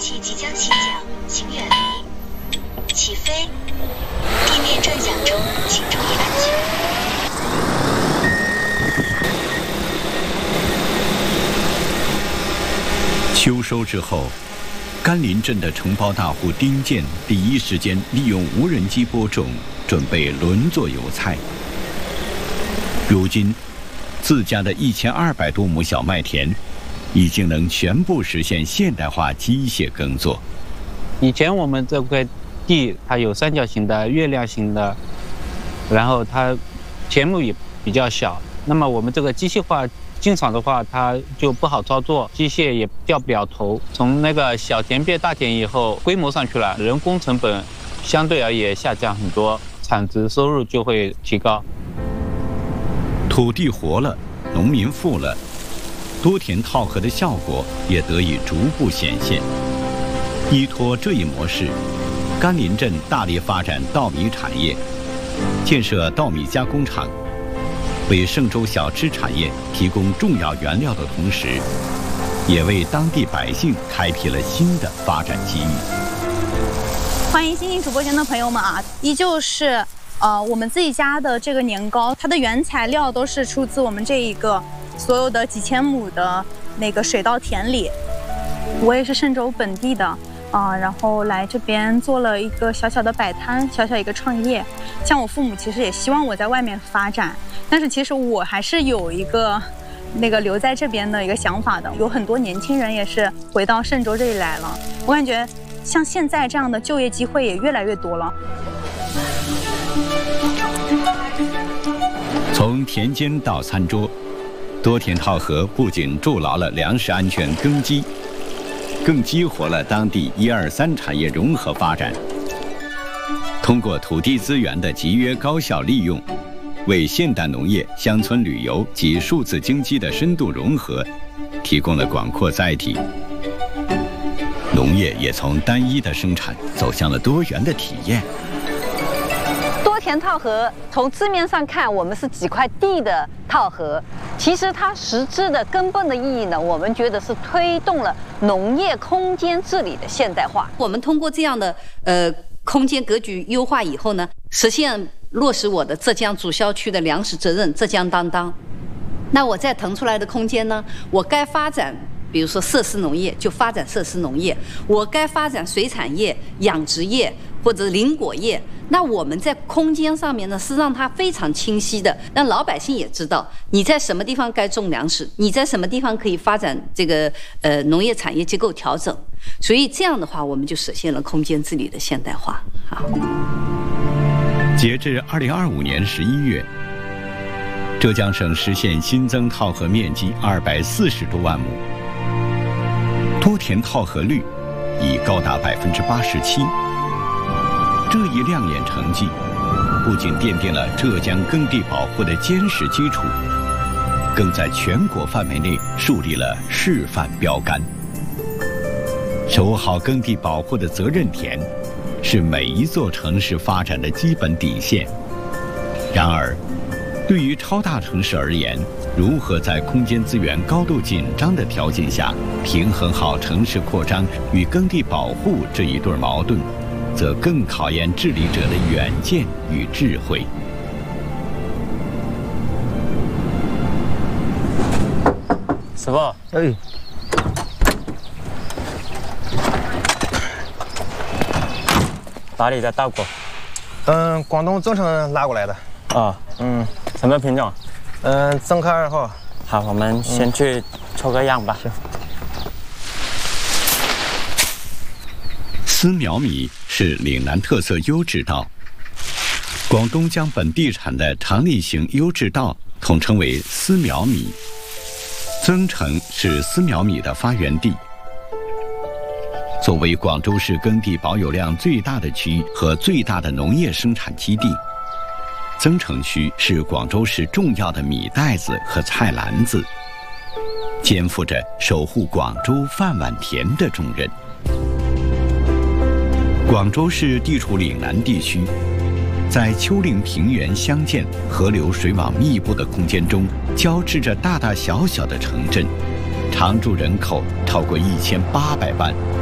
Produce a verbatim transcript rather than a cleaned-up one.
器即将起降，请远离。起飞。地面转向中，请注意安全。 秋收之后，甘霖镇的承包大户丁健第一时间利用无人机播种，准备轮作油菜。如今，自家的一千二百多亩小麦田，已经能全部实现现代化机械耕作。 以前我们这块地它有三角形的、月亮形的，然后它田亩也比较小。那么我们这个机械化进场的话，它就不好操作，机械也掉不了头。从那个小田变大田以后，规模上去了，人工成本相对而言下降很多，产值收入就会提高。 土地活了，农民富了，多田套合的效果也得以逐步显现。依托这一模式，甘霖镇大力发展稻米产业，建设稻米加工厂，为嵊州小吃产业提供重要原料的同时，也为当地百姓开辟了新的发展机遇。 欢迎新进主播间的朋友们啊，依旧是呃我们自己家的这个年糕，它的原材料都是出自我们这一个所有的几千亩的那个水稻田里。我也是嵊州本地的。啊、呃，然后来这边做了一个小小的摆摊，小小一个创业。像我父母其实也希望我在外面发展，但是其实我还是有一个那个留在这边的一个想法的。有很多年轻人也是回到嵊州这里来了，我感觉像现在这样的就业机会也越来越多了。 从田间到餐桌，多田套合不仅筑牢了粮食安全根基，更激活了当地一二三产业融合发展。通过土地资源的集约高效利用，为现代农业、乡村旅游及数字经济的深度融合提供了广阔载体。农业也从单一的生产走向了多元的体验。 多田套合从字面上看，我们是几块地的套合，其实它实质的根本的意义呢，我们觉得是推动了农业空间治理的现代化。我们通过这样的呃空间格局优化以后呢，实现落实我的浙江主销区的粮食责任浙江担当。那我再腾出来的空间呢，我该发展比如说设施农业就发展设施农业，我该发展水产业、养殖业或者林果业。那我们在空间上面呢，是让它非常清晰的，让老百姓也知道你在什么地方该种粮食，你在什么地方可以发展这个呃农业产业结构调整。所以这样的话，我们就实现了空间治理的现代化。好， 截至二零二五年十一月，浙江省实现新增套合面积二百四十多万亩，多田套合率已高达百分之八十七。这一亮眼成绩，不仅奠定了浙江耕地保护的坚实基础，更在全国范围内树立了示范标杆。守好耕地保护的责任田，是每一座城市发展的基本底线。然而，对于超大城市而言，如何在空间资源高度紧张的条件下，平衡好城市扩张与耕地保护这一对矛盾，则更考验治理者的远见与智慧。 师傅， 哎， 哪里的稻谷？ 嗯，广东增城拉过来的。 哦， 嗯， 什么品种？ 嗯，增科二号。 好，我们先去抽个样吧。 行。 丝苗米是岭南特色优质稻，广东将本地产的长粒型优质稻统称为丝苗米。增城是丝苗米的发源地。作为广州市耕地保有量最大的区和最大的农业生产基地，增城区是广州市重要的米袋子和菜篮子，肩负着守护广州饭碗田的重任。广州市地处岭南地区，在丘陵平原相间、河流水网密布的空间中，交织着大大小小的城镇，常住人口超过一千八百万，